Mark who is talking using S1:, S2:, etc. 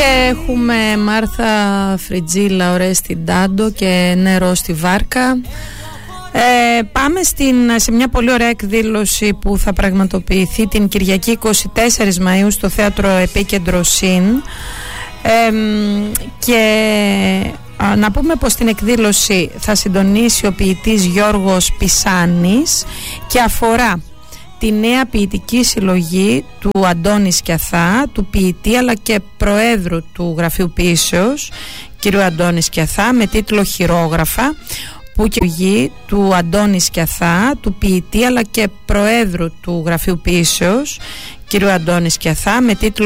S1: Και έχουμε Μάρθα Φριτζίλα, Ορέστη Ντάντο και Νερό στη Βάρκα. Πάμε σε μια πολύ ωραία εκδήλωση που θα πραγματοποιηθεί την Κυριακή 24 Μαΐου στο Θέατρο Επίκεντρο ΣΥΝ. Και να πούμε πως την εκδήλωση θα συντονίσει ο ποιητής Γιώργος Πισάνης και αφορά τη νέα ποιητική συλλογή του Αντώνη Σκιαθά, του ποιητή αλλά και προέδρου του Γραφείου Ποίησεως κ. Αντώνη Σκιαθά, με τίτλο Χειρόγραφα, που και η του Αντώνη Σκιαθά, του ποιητή αλλά και προέδρου του Γραφείου Ποίησεως κ. Αντώνη Σκιαθά, με τίτλο